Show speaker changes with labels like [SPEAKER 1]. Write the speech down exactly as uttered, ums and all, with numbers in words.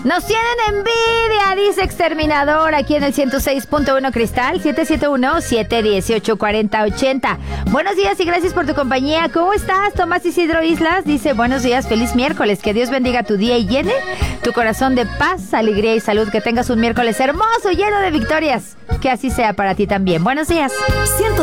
[SPEAKER 1] Nos tienen envidia, dice Exterminador, aquí en el ciento seis punto uno Cristal, siete siete uno, siete uno ocho, cuatro cero ocho cero. Buenos días y gracias por tu compañía. ¿Cómo estás, Tomás Isidro Islas? Dice, buenos días, feliz miércoles. Que Dios bendiga tu día y llene tu corazón de paz, alegría y salud. Que tengas un miércoles hermoso, lleno de victorias. Que así sea para ti también. Buenos días.
[SPEAKER 2] ciento